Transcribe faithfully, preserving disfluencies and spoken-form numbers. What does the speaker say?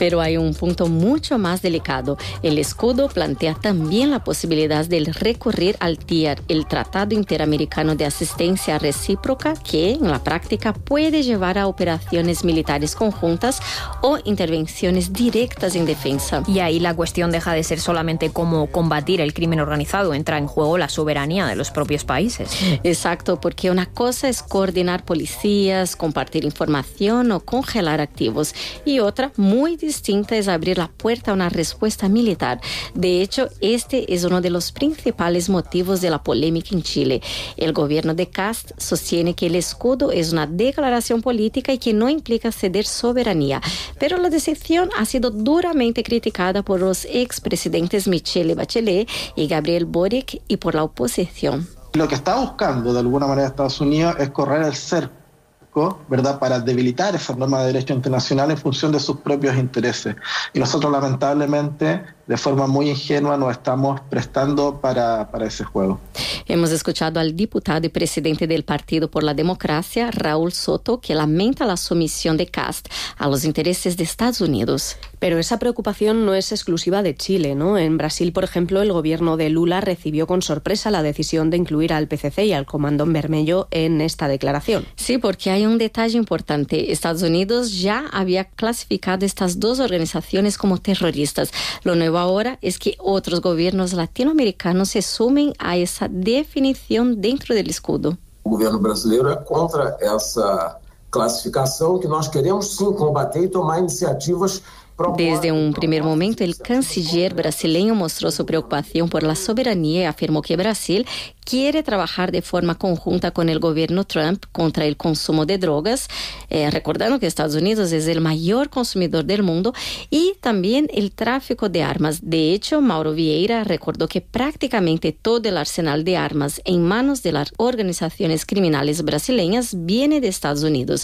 Pero hay un punto mucho más delicado. El escudo plantea también la posibilidad de recurrir al T I A R, el Tratado Interamericano de Asistencia Recíproca, que en la práctica puede llevar a operaciones militares conjuntas o intervenciones directas en defensa. Y ahí la cuestión deja de ser solamente cómo combatir el crimen organizado, entra en juego la soberanía de los propios países. Exacto, porque una cosa es coordinar policías, compartir información o congelar activos, y otra muy distinta es abrir la puerta a una respuesta militar. De hecho, este es uno de los principales motivos de la polémica en Chile. El gobierno de Kast sostiene que el escudo es una declaración política y que no implica ceder soberanía, pero la decisión ha sido duramente criticada por los expresidentes Michelle Bachelet y Gabriel Boric y por la oposición. Lo que está buscando de alguna manera Estados Unidos es correr el cerco, ¿verdad?, para debilitar esa norma de derecho internacional en función de sus propios intereses. Y nosotros lamentablemente, de forma muy ingenua, nos estamos prestando para, para ese juego. Hemos escuchado al diputado y presidente del Partido por la Democracia, Raúl Soto, que lamenta la sumisión de Kast a los intereses de Estados Unidos. Pero esa preocupación no es exclusiva de Chile, ¿no? En Brasil, por ejemplo, el gobierno de Lula recibió con sorpresa la decisión de incluir al P C C y al Comando Vermelho en esta declaración. Sí, porque hay un detalle importante. Estados Unidos ya había clasificado estas dos organizaciones como terroristas. Lo nuevo ahora es que otros gobiernos latinoamericanos se sumen a esa definición dentro del escudo. O governo brasileiro é contra essa classificação que nós queremos sim combater e tomar iniciativas. Desde un primer momento, el canciller brasileño mostró su preocupación por la soberanía y afirmó que Brasil quiere trabajar de forma conjunta con el gobierno Trump contra el consumo de drogas, eh, recordando que Estados Unidos es el mayor consumidor del mundo, y también el tráfico de armas. De hecho, Mauro Vieira recordó que prácticamente todo el arsenal de armas en manos de las organizaciones criminales brasileñas viene de Estados Unidos.